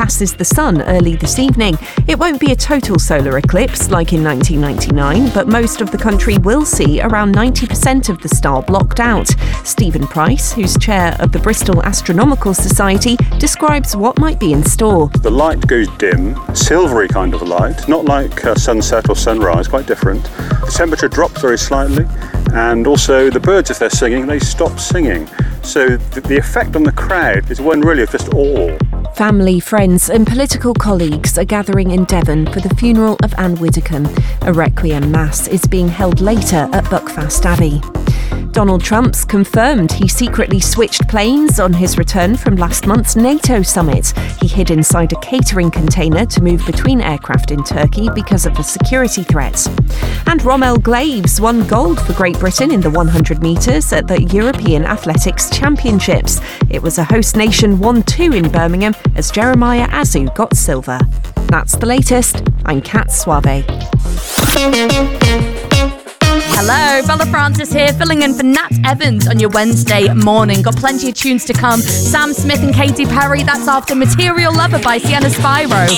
passes the sun early this evening. It won't be a total solar eclipse like in 1999, but most of the country will see around 90% of the star blocked out. Stephen Price, who's chair of the Bristol Astronomical Society, describes what might be in store. The light goes dim, silvery kind of light, not like sunset or sunrise, quite different. The temperature drops very slightly, and also the birds, if they're singing, they stop singing. So the effect on the crowd is one really of just awe. Family, friends and political colleagues are gathering in Devon for the funeral of Anne Widdecombe. A requiem mass is being held later at Buckfast Abbey. Donald Trump's confirmed he secretly switched planes on his return from last month's NATO summit. He hid inside a catering container to move between aircraft in Turkey because of a security threat. And Rommel Glaves won gold for Great Britain in the 100 metres at the European Athletics Championships. It was a host nation 1-2 in Birmingham as Jeremiah Azu got silver. That's the latest. I'm Kat Suave. Hello, Bella Francis here, filling in for Nat Evans on your Wednesday morning. Got plenty of tunes to come. Sam Smith and Katy Perry, that's after Material Lover by Sienna Spyro.